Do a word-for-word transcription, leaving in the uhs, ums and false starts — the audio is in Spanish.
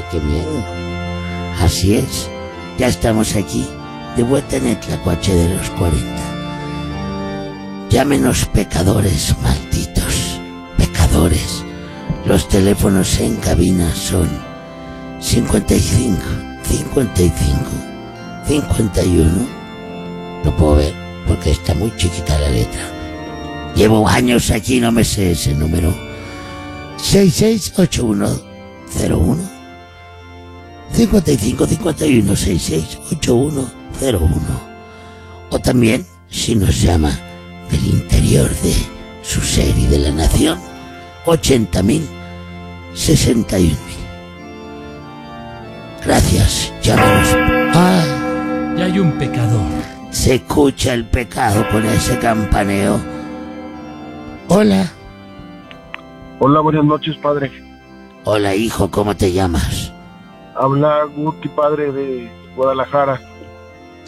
qué miedo. Así es, ya estamos aquí, de vuelta en el Tlacuache de los cuarenta. Llámenos pecadores malditos, pecadores. Los teléfonos en cabina son cincuenta y cinco, cincuenta y cinco, cincuenta y uno. No puedo ver porque está muy chiquita la letra. Llevo años aquí, no me sé ese número. seis seis ocho uno cero uno cincuenta y cinco, cincuenta y uno, sesenta y seis ochenta y uno cero uno. O también, si nos llama del interior de su ser y de la nación, ochenta mil, sesenta y un mil. Gracias, llámanos. ¡Ah! Ya hay un pecador. Se escucha el pecado con ese campaneo. Hola. Hola, buenas noches, padre. Hola, hijo, ¿cómo te llamas? Habla Guti, padre, de Guadalajara.